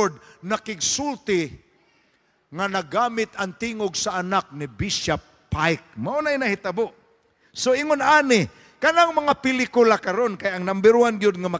Lord nakigsulti nga nagamit ang tingog sa anak ni Bishop Pike. Mao na nahitabo. So ingon ani, kanang mga pelikula karon kay ang number one gyud nga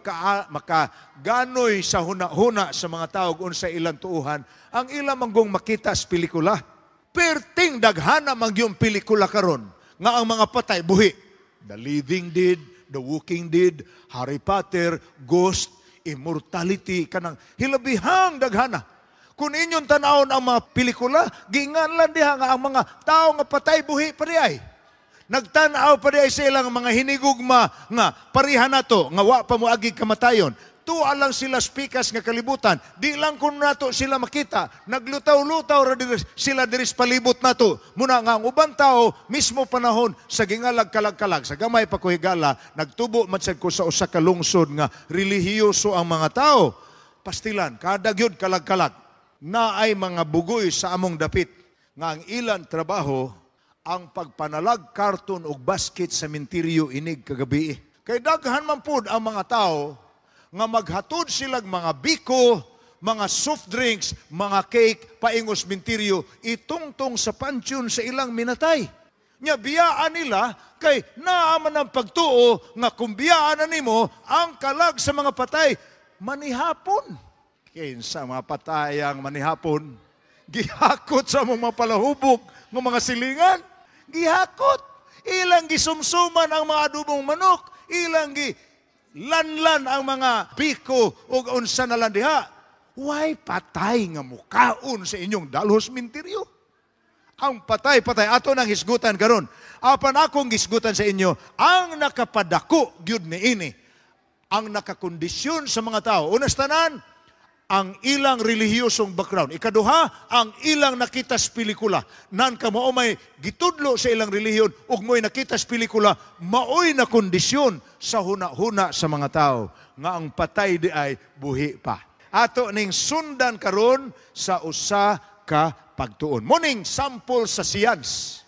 makaganoy sa huna-huna sa mga tao unsa ilang tuuhan, ang ilang manggong makita sa pelikula. Perting daghana man yung pelikula karon nga ang mga patay buhi. The Living Dead, The Walking Dead, Harry Potter, Ghost, Immortality, kanang hilabihang daghana. Kung inyong tanawon ang mga pelikula, ginganlan diha nga ang mga tao nga patay buhi pa diay. Nagtanaw pa diay sila nga mga hinigugma nga pariha nato nga wa pa moagi kamatayon. Tuwa lang sila spikas nga kalibutan. Di lang kun nato sila makita, naglutaw-lutaw ra sila diri sa palibot nato. Muna nga ang ubang tao mismo panahon sa gingalag kalag-kalag sa gamay pa ko higala, nagtubo man sad ko sa usa ka lungsod nga relihiyoso ang mga tao. Pastilan kada gyud kalag-kalag na ay mga bugoy sa among dapit nga ang ilang trabaho ang pagpanalag karton ug basket sa sementeryo inig kagabi. Kay daghan man pud ang mga tao nga maghatod sila mga biko, mga soft drinks, mga cake paingos sementeryo itungtong sa pansyon sa ilang minatay. Nya biyaan nila kay naa man ang pagtuo nga kung biyaan na nimo ang kalag sa mga patay manihapon. Kinsa mga patayang manihapon, gihakot sa mga palahubog ng mga silingan. Gihakot. Ilang gisumsuman ang mga adubong manok. Ilang gilanlan ang mga biko o unsa na lang diha. Why patay nga mukaon sa inyong dalhos minteryo? Ang patay-patay. Ato nang hisgutan karon. Apan akong hisgutan sa inyo, ang nakapadako gyud ni ini. Ang nakakondisyon sa mga tao. Unas tanan, ang ilang relihiyosong background. Ikaduha, ang ilang nakita sa pelikula. Nan ka mao may gitudlo sa ilang relihiyon ug mo'y nakita sa pelikula, maoy na kondisyon sa huna-huna sa mga tao nga ang patay di ay buhi pa. Ato ning sundan karon sa usa ka pagtuon. Muning sample sa science.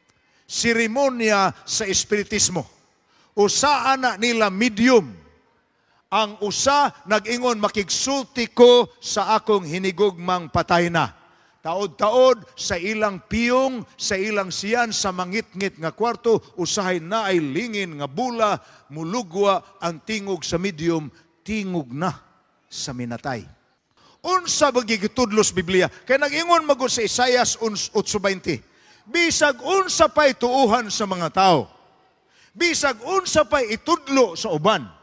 Seremonya sa espiritismo. Usa ana nila medium. Ang usa nag-ingon makigsulti ko sa akong hinigugmang patay na. Taod-taod sa ilang piyong, sa ilang siyan, sa mangit-ngit nga kwarto, usahay na ay lingin nga bula, mulugwa ang tingog sa medium, tingog na sa minatay. Unsa bagigitudlos Biblia? Kaya nag-ingon magod sa Isaias 8:20. Bisag unsa pa'y tuuhan sa mga tao. Bisag unsa pa'y itudlo sa uban.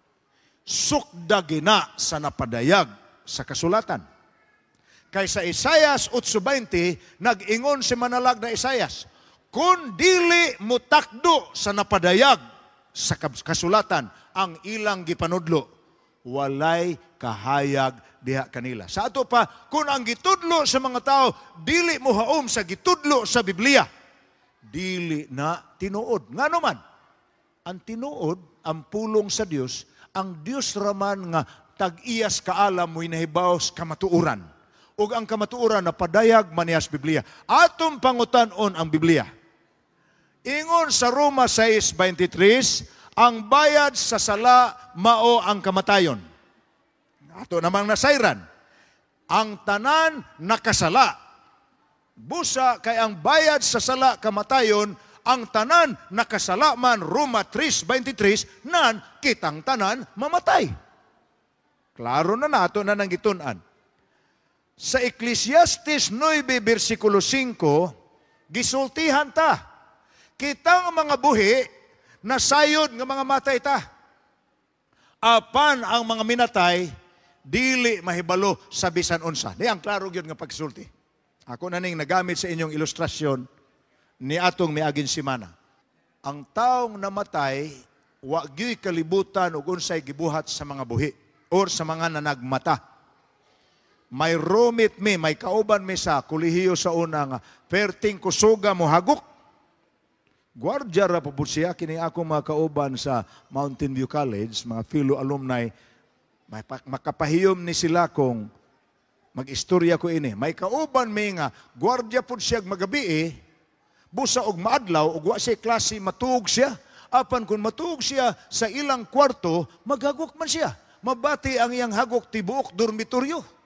Sukda gina sa napadayag sa kasulatan. Kay sa Isaias 8:20, nag-ingon si manalag na Isaias, kung dili mutakdo sa napadayag sa kasulatan, ang ilang gipanudlo, walay kahayag diha kanila. Sa ato pa, kung ang gitudlo sa mga tao, dili mo haom sa gitudlo sa Biblia, dili na tinuod. Nga naman, ang tinuod, ang pulong sa Dios, ang Dios raman nga tag-iyas kaalam mo'y nahibaw kamatuuran. O ang kamatuuran na padayag maniyas Biblia. Atong pangutanon ang Biblia. Ingon sa Roma 6:23, ang bayad sa sala mao ang kamatayon. Ato namang nasayran. Ang tanan nakasala. Busa kay ang bayad sa sala kamatayon, ang tanan nakasala man, Roma 3:23, nan kitang tanan mamatay. Klaro na nato na nang gitun-an. Sa Ecclesiastes 9:5, gisultihan ta, kitang mga buhi, nasayod nga mga matay ta. Apan ang mga minatay, dili mahibalo sa bisan unsa. Di ang klaro gyud nga pagsulti. Ako na ning nagamit sa inyong ilustrasyon ni atong miaging simana. Ang taong namatay, wa gyud kalibutan ug unsay gibuhat sa mga buhi or sa mga nanagmata. May roommate me, may kauban me sa kolehiyo sa una nga perting kusuga mo hagok. Guardia ra po siya kini ako mga kauban sa Mountain View College, mga fellow alumni, makapahiyom ni sila kung mag-istorya ko ini. May kauban me nga guardia po siya magabi busa og maadlaw ug wa siya klase matug siya. Apan kung matug siya sa ilang kwarto, maghagok man siya. Mabati ang iyang hagok tibuok dormitoryo.